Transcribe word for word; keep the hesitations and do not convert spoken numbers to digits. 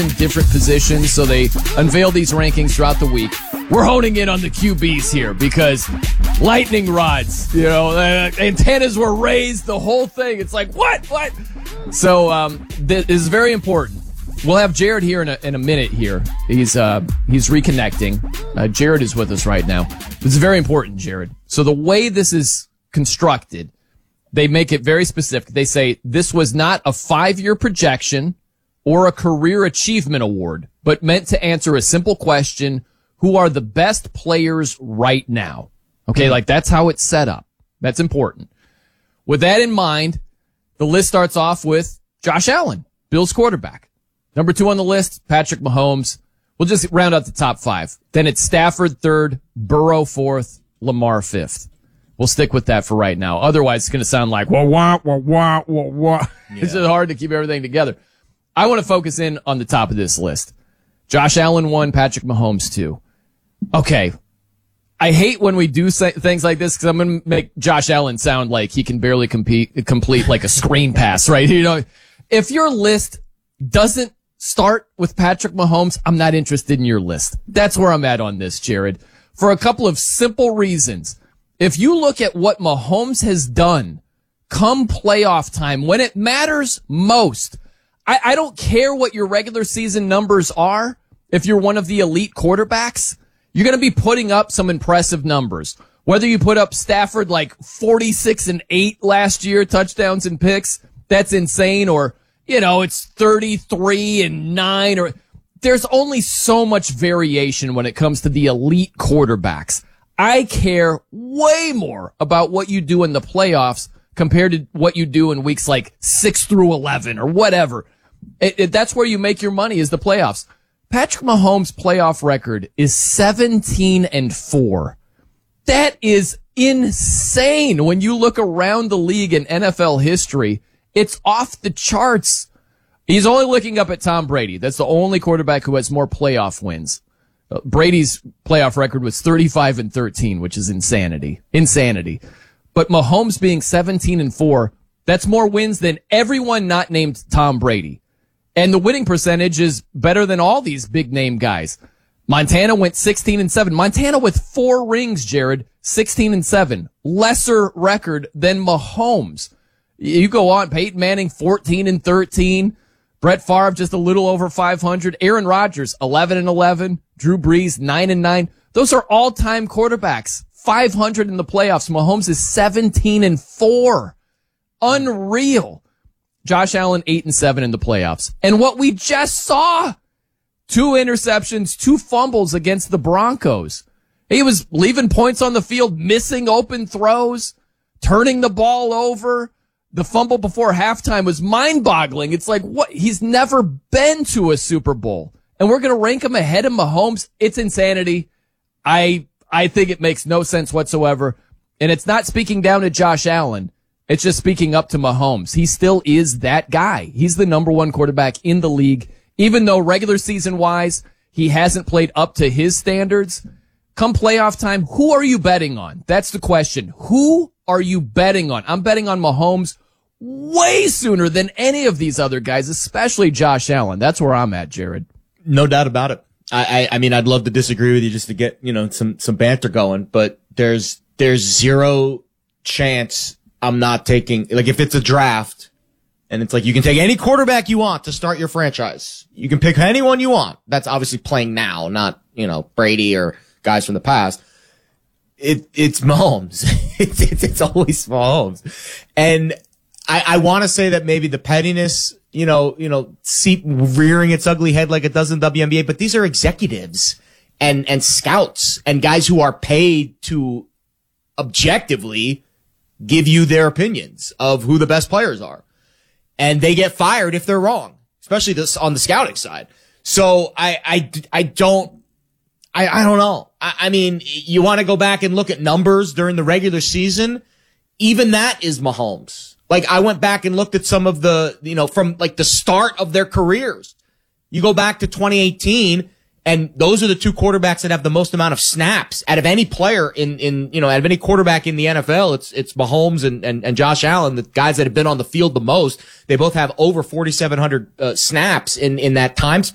in different positions, so they unveil these rankings throughout the week. We're honing in on the Q Bs here because lightning rods, you know, uh, antennas were raised, the whole thing. It's like, what, what? So um, this is very important. We'll have Jared here in a, in a minute here. He's uh, he's reconnecting. Uh, Jared is with us right now. It's very important, Jared. So the way this is constructed, they make it very specific. They say this was not a five-year projection or a career achievement award, but meant to answer a simple question: who are the best players right now? Okay, like that's how it's set up. That's important. With that in mind, the list starts off with Josh Allen, Bills quarterback. Number two on the list, Patrick Mahomes. We'll just round out the top five. Then it's Stafford third, Burrow fourth, Lamar fifth. We'll stick with that for right now. Otherwise, it's going to sound like, wah, wah, wah, wah, wah, wah. Yeah. It's just hard to keep everything together. I want to focus in on the top of this list. Josh Allen one, Patrick Mahomes two. Okay. I hate when we do say, things like this because I'm going to make Josh Allen sound like he can barely compete, complete like a screen pass, right? You know, if your list doesn't start with Patrick Mahomes, I'm not interested in your list. That's where I'm at on this, Jared, for a couple of simple reasons. If you look at what Mahomes has done come playoff time, when it matters most, I, I don't care what your regular season numbers are. If you're one of the elite quarterbacks, you're going to be putting up some impressive numbers. Whether you put up Stafford like forty-six and eight last year, touchdowns and picks, that's insane, or you know, it's thirty-three and nine, or there's only so much variation when it comes to the elite quarterbacks. I care way more about what you do in the playoffs compared to what you do in weeks like six through eleven or whatever. It, it, that's where you make your money, is the playoffs. Patrick Mahomes' playoff record is seventeen and four. That is insane. When you look around the league in N F L history, it's off the charts. He's only looking up at Tom Brady. That's the only quarterback who has more playoff wins. Uh, Brady's playoff record was thirty-five and thirteen, which is insanity. Insanity. But Mahomes being seventeen and four, that's more wins than everyone not named Tom Brady. And the winning percentage is better than all these big name guys. Montana went sixteen and seven. Montana with four rings, Jared, sixteen and seven. Lesser record than Mahomes. You go on, Peyton Manning, fourteen and thirteen. Brett Favre, just a little over five hundred. Aaron Rodgers, eleven and eleven. Drew Brees, nine and nine. Those are all-time quarterbacks. five hundred in the playoffs. Mahomes is seventeen and four. Unreal. Josh Allen, eight and seven in the playoffs. And what we just saw, two interceptions, two fumbles against the Broncos. He was leaving points on the field, missing open throws, turning the ball over. The fumble before halftime was mind-boggling. It's like, what? He's never been to a Super Bowl, and we're going to rank him ahead of Mahomes. It's insanity. I I think it makes no sense whatsoever, and it's not speaking down to Josh Allen. It's just speaking up to Mahomes. He still is that guy. He's the number one quarterback in the league, even though regular season-wise, he hasn't played up to his standards. Come playoff time, who are you betting on? That's the question. Who are you betting on? I'm betting on Mahomes way sooner than any of these other guys, especially Josh Allen. That's where I'm at, Jared. No doubt about it. I, I, I mean, I'd love to disagree with you just to get, you know, some, some banter going, but there's, there's zero chance I'm not taking, like if it's a draft and it's like you can take any quarterback you want to start your franchise. You can pick anyone you want. That's obviously playing now, not, you know, Brady or guys from the past. It, it's Mahomes. it's, it's, it's always Mahomes. And I, I want to say that maybe the pettiness, you know, you know, seep rearing its ugly head like it does in the W N B A, but these are executives and, and scouts and guys who are paid to objectively give you their opinions of who the best players are. And they get fired if they're wrong, especially this on the scouting side. So I, I, I don't, I, I don't know. I, I mean, you want to go back and look at numbers during the regular season. Even that is Mahomes. Like I went back and looked at some of the, you know, from like the start of their careers. You go back to twenty eighteen and those are the two quarterbacks that have the most amount of snaps out of any player in, in, you know, out of any quarterback in the N F L. It's, it's Mahomes and, and, and Josh Allen, the guys that have been on the field the most. They both have over forty-seven hundred uh, snaps in, in that time